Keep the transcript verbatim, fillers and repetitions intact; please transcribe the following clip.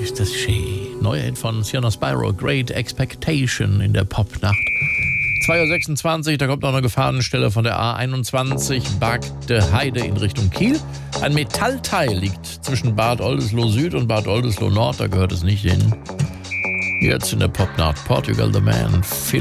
ist das schön. Neuer Hit von Sienna Spyro, Great Expectation in der Popnacht. zwei Uhr sechsundzwanzig, da kommt noch eine Gefahrenstelle von der A einundzwanzig, Bagde Heide in Richtung Kiel. Ein Metallteil liegt zwischen Bad Oldesloe Süd und Bad Oldesloe Nord, da gehört es nicht hin. Jetzt in der Popnacht, Portugal the Man,